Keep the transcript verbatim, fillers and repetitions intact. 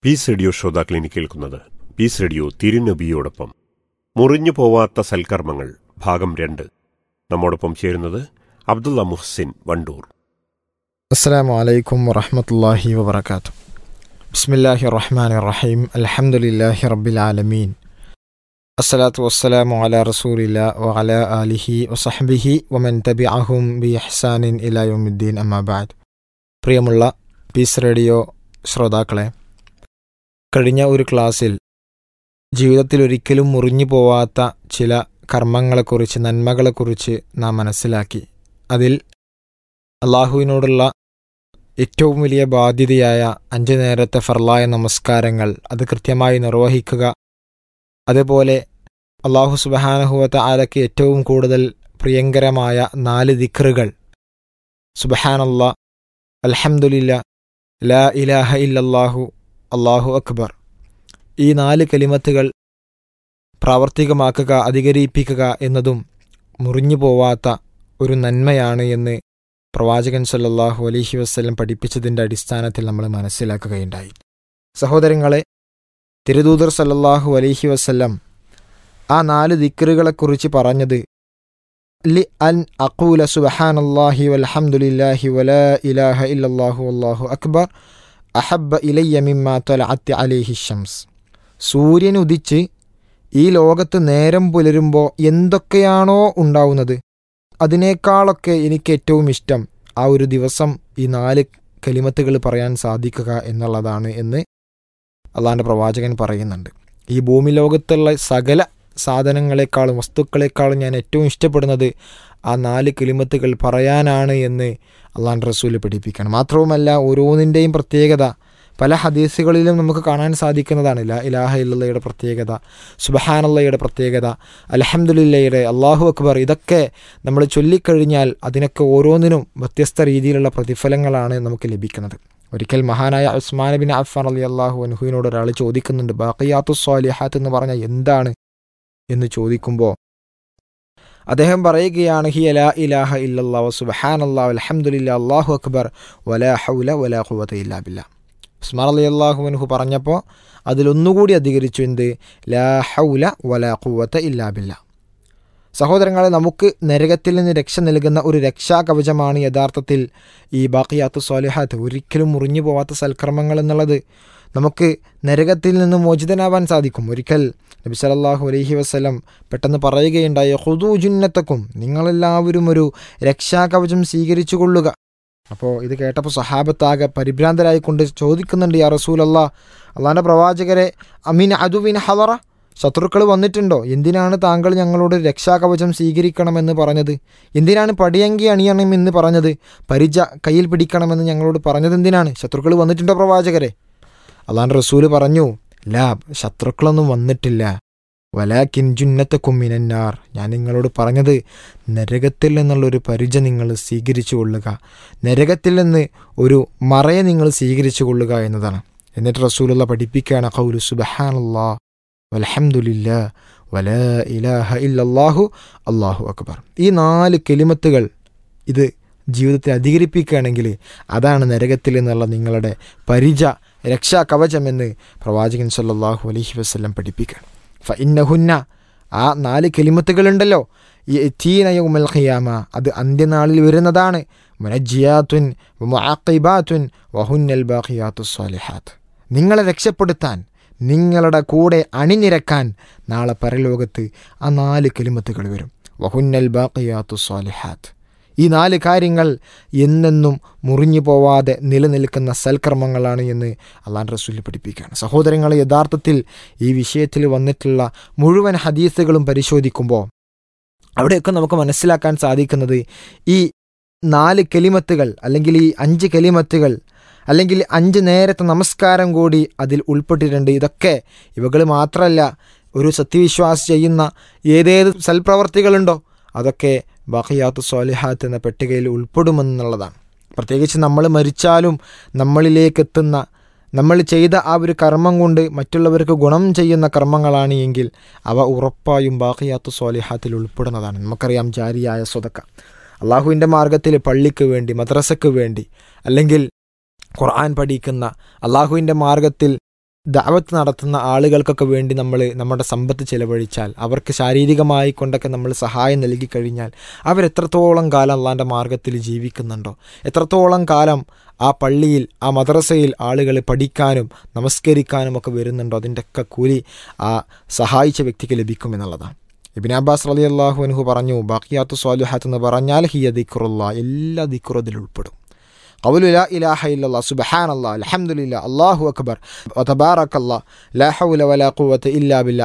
Piece radio ശ്രോതാക്കളിനി കേൾക്കുന്നത് piece radio തിരുനബിയോടൊപ്പം മുറിഞ്ഞു പോവാത്ത സൽക്കർമ്മങ്ങൾ ഭാഗം രണ്ട്. നമ്മോടൊപ്പം ചേരുന്നത് അബ്ദുള്ള മുഹ്സിൻ വണ്ടൂർ. അസ്സലാമു അലൈക്കും വറഹ്മത്തുള്ളാഹി വബറകാതുഹു. ബിസ്മില്ലാഹിർ റഹ്മാനിർ റഹീം. അൽഹംദുലില്ലാഹി റബ്ബിൽ ആലമീൻ. അസ്സലാത്തു വസ്സലാമു അലാ റസൂലില്ലാഹി വഅലാ ആലിഹി വസഹ്ബിഹി വമൻ തബിഅഹും ബിഇഹ്സാനിൻ ഇലാ യൗമിദ്ദീൻ. അമ്മാ ബഅദ്. പ്രിയമുള്ള പീസ് റേഡിയോ ശ്രോതാക്കളെ, കഴിഞ്ഞ ഒരു ക്ലാസ്സിൽ ജീവിതത്തിൽ ഒരിക്കലും മുറിഞ്ഞു പോവാത്ത ചില കർമ്മങ്ങളെക്കുറിച്ച്, നന്മകളെക്കുറിച്ച് നാം മനസ്സിലാക്കി. അതിൽ അള്ളാഹുവിനോടുള്ള ഏറ്റവും വലിയ ബാധ്യതയായ അഞ്ച് നേരത്തെ ഫർളായ നമസ്കാരങ്ങൾ അത് കൃത്യമായി നിർവഹിക്കുക, അതേപോലെ അള്ളാഹു സുബ്ഹാനഹു വ തആലയ്ക്ക് ഏറ്റവും കൂടുതൽ പ്രിയങ്കരമായ നാല് ദിക്റുകൾ, സുബ്ഹാനല്ലാഹ്, അൽഹംദുലില്ലാഹ്, ലാ ഇലാഹ ഇല്ലല്ലാഹു, അല്ലാഹു അക്ബർ, ഈ നാല് കലിമത്തുകൾ പ്രാവർത്തികമാക്കുക, അധികരിപ്പിക്കുക എന്നതും മുറിഞ്ഞു പോവാത്ത ഒരു നന്മയാണ് എന്ന് പ്രവാചകൻ സല്ലല്ലാഹു അലൈഹി വസല്ലം പഠിപ്പിച്ചതിൻ്റെ അടിസ്ഥാനത്തിൽ നമ്മൾ മനസ്സിലാക്കുകയുണ്ടായി. സഹോദരങ്ങളെ, തിരുദൂതർ സല്ലല്ലാഹു അലൈഹി വസല്ലം ആ നാല് ദിക്റുകളെക്കുറിച്ച് പറഞ്ഞത് ലി അൻ അഖൂല സുബ്ഹാനല്ലാഹി വൽഹംദുലില്ലാഹി വലാ ഇലാഹ ഇല്ലല്ലാഹു വല്ലാഹു അക്ബർ അഹബ്ബ ഇലയ്യ മിമ്മാ തലഅത്ത് അലൈഹി ശംസ്. സൂര്യൻ ഉദിച്ച് ഈ ലോകത്ത് നേരം പുലരുമ്പോൾ എന്തൊക്കെയാണോ ഉണ്ടാവുന്നത് അതിനേക്കാളൊക്കെ എനിക്ക് ഏറ്റവും ഇഷ്ടം ആ ഒരു ദിവസം ഈ നാല് കലിമത്തുകൾ പറയാൻ സാധിക്കുക എന്നുള്ളതാണ് എന്ന് അള്ളാഹുവിൻ്റെ പ്രവാചകൻ പറയുന്നുണ്ട്. ഈ ഭൂമി ലോകത്തുള്ള സകല സാധനങ്ങളെക്കാളും വസ്തുക്കളെക്കാളും ഞാൻ ഏറ്റവും ഇഷ്ടപ്പെടുന്നത് ആ നാല് കലിമത്തുകൾ പറയാനാണ് എന്ന് അള്ളാഹുവിൻ്റെ റസൂൽ പഠിപ്പിക്കണം. മാത്രവുമല്ല, ഓരോന്നിൻ്റെയും പ്രത്യേകത പല ഹദീസുകളിലും നമുക്ക് കാണാൻ സാധിക്കുന്നതാണ്. ലാ ഇലാഹ ഇല്ലല്ലയുടെ പ്രത്യേകത, സുബ്ഹാനല്ലാഹയുടെ പ്രത്യേകത, അൽഹംദുലില്ലയുടെ, അല്ലാഹു അക്ബർ, ഇതൊക്കെ നമ്മൾ ചൊല്ലിക്കഴിഞ്ഞാൽ അതിനൊക്കെ ഓരോന്നിനും വ്യത്യസ്ത രീതിയിലുള്ള പ്രതിഫലങ്ങളാണ് നമുക്ക് ലഭിക്കുന്നത്. ഒരിക്കൽ മഹാനായ ഉസ്മാൻ ബിൻ അഫ്ഫാൻ റളിയല്ലാഹു അൻഹുവിനോട് ഒരാൾ ചോദിക്കുന്നുണ്ട്, ബാഖിയാത്തുസ് സ്വാലിഹാത്ത് എന്ന് പറഞ്ഞാൽ എന്താണ് എന്ന് ചോദിക്കുമ്പോൾ അദ്ദേഹം പറയുകയാണ്, ഹിയ ലാ ഇലാഹ ഇല്ലല്ലാഹു സുബ്ഹാനല്ലാഹു അൽഹംദുലില്ലാഹി അല്ലാഹു അക്ബർ വലാ ഹൗല വലാ ഖുവത ഇല്ലാ ബില്ലാഹ്. ഉസ്മാൻ റളിയല്ലാഹു അൻഹു പറഞ്ഞപ്പോൾ അതിലൊന്നുകൂടി അധികരിച്ചു, എന്ത്? ലാ ഹൗല വലാ ഖുവത ഇല്ലാ ബില്ലാഹ്. സഹോദരങ്ങളെ, നമുക്ക് നരകത്തിൽ നിന്ന് രക്ഷ നൽകുന്ന ഒരു രക്ഷാകവചമാണ് യഥാർത്ഥത്തിൽ ഈ ബാഖിയാത്തുസ് സ്വാലിഹാത്ത്, ഒരിക്കലും മുറിഞ്ഞു പോവാത്ത സൽക്കർമ്മങ്ങൾ എന്നുള്ളത്. നമുക്ക് നരകത്തിൽ നിന്ന് മോചിതനാവാൻ സാധിക്കും. ഒരിക്കൽ നബി സല്ലല്ലാഹു അലൈഹി വസല്ലം പെട്ടെന്ന് പറയുകയുണ്ടായി, ഖുദൂ ജുന്നത്തക്കും, നിങ്ങളെല്ലാവരും ഒരു രക്ഷാകവചം സ്വീകരിച്ചു കൊള്ളുക. അപ്പോൾ ഇത് കേട്ടപ്പോൾ സഹാബത്താകെ പരിഭ്രാന്തരായിക്കൊണ്ട് ചോദിക്കുന്നുണ്ട്, യാ റസൂലല്ലാഹ്, അള്ളാഹുവിൻ്റെ പ്രവാചകരെ, അമീൻ അദുവിൻ ഹദറ, ശത്രുക്കൾ വന്നിട്ടുണ്ടോ? എന്തിനാണ് താങ്കൾ ഞങ്ങളോട് രക്ഷാകവചം സ്വീകരിക്കണമെന്ന് പറഞ്ഞത്? എന്തിനാണ് പടിയങ്കി അണിയണമെന്ന് പറഞ്ഞത്? പരിച കയ്യിൽ പിടിക്കണമെന്ന് ഞങ്ങളോട് പറഞ്ഞത് എന്തിനാണ്? ശത്രുക്കൾ വന്നിട്ടുണ്ടോ പ്രവാചകരെ? അള്ളാഹുവിൻ്റെ റസൂല് പറഞ്ഞു, ലാ, ശത്രുക്കളൊന്നും വന്നിട്ടില്ല, വലാകിൻ ജുന്നത്തക്കും മിനന്നാർ, ഞാൻ നിങ്ങളോട് പറഞ്ഞത് നരകത്തിൽ നിന്നുള്ളൊരു പരിച നിങ്ങൾ സ്വീകരിച്ചു കൊള്ളുക, നരകത്തിൽ നിന്ന് ഒരു മറയെ നിങ്ങൾ സ്വീകരിച്ചു കൊള്ളുക എന്നതാണ്. എന്നിട്ട് റസൂലുള്ള പഠിപ്പിക്കുകയാണ്, ഖൗലു സുബ്ഹാനല്ലാഹ് വൽഹംദുലില്ലാഹ് വലാ ഇലാഹ ഇല്ലല്ലാഹു അല്ലാഹു അക്ബർ. ഈ നാല് കലിമത്തുകൾ ഇത് ജീവിതത്തിൽ അധികരിപ്പിക്കുകയാണെങ്കിൽ അതാണ് നരകത്തിൽ നിന്നുള്ള നിങ്ങളുടെ പരിച, രക്ഷാ കവചമെന്ന് പ്രവാചകൻ സല്ലല്ലാഹു അലൈഹി വസല്ലം പഠിപ്പിക്കുകയാണ്. ഫഇന്നഹുന്ന, ആ നാല് കലിമത്തുകളുണ്ടല്ലോ, യഅ്തീന യൗമൽ ഖിയാമ, അത് അന്ത്യനാളിൽ വരുന്നതാണ്. മുനജ്ജിയാത്തുൻ വമുഅഖിബാത്തുൻ വഹുന്നൽ ബാഖിയാത്തുസ് സ്വാലിഹാത്ത്, നിങ്ങളെ രക്ഷപ്പെടുത്താൻ, നിങ്ങളുടെ കൂടെ അണിനിരക്കാൻ നാളെ പരലോകത്ത് ആ നാല് കലിമത്തുകൾ വരും. വഹുന്നൽ ബാഖിയാത്തുസ് സ്വാലിഹാത്ത്, ഈ നാല് കാര്യങ്ങൾ എന്നെന്നും മുറിഞ്ഞു പോവാതെ നിലനിൽക്കുന്ന സൽക്കർമ്മങ്ങളാണ് എന്ന് അള്ളാഹുവിൻ്റെ റസൂൽ പഠിപ്പിക്കുകയാണ്. സഹോദരങ്ങൾ, യഥാർത്ഥത്തിൽ ഈ വിഷയത്തിൽ വന്നിട്ടുള്ള മുഴുവൻ ഹദീസുകളും പരിശോധിക്കുമ്പോൾ അവിടെയൊക്കെ നമുക്ക് മനസ്സിലാക്കാൻ സാധിക്കുന്നത് ഈ നാല് കലിമത്തുകൾ, അല്ലെങ്കിൽ ഈ അഞ്ച് കലിമത്തുകൾ, അല്ലെങ്കിൽ അഞ്ച് നേരത്തെ നമസ്കാരം കൂടി അതിൽ ഉൾപ്പെട്ടിട്ടുണ്ട്. ഇതൊക്കെ ഇവകൾ മാത്രമല്ല, ഒരു സത്യവിശ്വാസി ചെയ്യുന്ന ഏതേത് സൽപ്രവർത്തികളുണ്ടോ അതൊക്കെ ബാഖിയാത്തുസ് സ്വാലിഹാത്ത് എന്ന പട്ടികയിൽ ഉൾപ്പെടുമെന്നുള്ളതാണ്. പ്രത്യേകിച്ച് നമ്മൾ മരിച്ചാലും നമ്മളിലേക്ക് എത്തുന്ന, നമ്മൾ ചെയ്ത ആ ഒരു കർമ്മം കൊണ്ട് മറ്റുള്ളവർക്ക് ഗുണം ചെയ്യുന്ന കർമ്മങ്ങളാണ് എങ്കിൽ അവ ഉറപ്പായും ബാഖിയാത്തുസ് സ്വാലിഹാത്തിൽ ഉൾപ്പെടുന്നതാണ്. നമുക്കറിയാം, ജാരിയായ സ്വതക്ക, അള്ളാഹുവിൻ്റെ മാർഗത്തിൽ പള്ളിക്ക് വേണ്ടി, മദ്രസയ്ക്ക് വേണ്ടി, അല്ലെങ്കിൽ ഖുർആൻ പഠിക്കുന്ന, അള്ളാഹുവിൻ്റെ മാർഗത്തിൽ ദഅവത്ത് നടത്തുന്ന ആളുകൾക്കൊക്കെ വേണ്ടി നമ്മൾ നമ്മുടെ സമ്പത്ത് ചിലവഴിച്ചാൽ, അവർക്ക് ശാരീരികമായി കൊണ്ടൊക്കെ നമ്മൾ സഹായം നൽകി കഴിഞ്ഞാൽ, അവരെത്രത്തോളം കാലം അള്ളാൻ്റെ മാർഗത്തിൽ ജീവിക്കുന്നുണ്ടോ, എത്രത്തോളം കാലം ആ പള്ളിയിൽ ആ മദ്രസയിൽ ആളുകൾ പഠിക്കാനും നമസ്കരിക്കാനും ഒക്കെ വരുന്നുണ്ടോ, അതിൻ്റെയൊക്കെ കൂലി ആ സഹായിച്ച വ്യക്തിക്ക് ലഭിക്കുമെന്നുള്ളതാണ്. ഇബ്നു അബ്ബാസ് റളിയല്ലാഹു അൻഹു പറഞ്ഞു, ബാഖിയാത്തു സ്വാലിഹാത്ത് എന്ന് പറഞ്ഞാൽ ഹിയ ദിക്റുല്ലാഹ്, എല്ലാ ദിക്റും അതിൽ ഉൾപ്പെടും. ഖൗലു ലാ ഇലാഹ ഇല്ലല്ലാഹ് സുബ്ഹാനല്ലാഹ് അൽഹംദുലില്ലാഹ് അല്ലാഹു അക്ബർ വതബാറകല്ലാഹ് ലാ ഹൗല വലാ ഖുവത ഇല്ലാ ബില്ലാഹ്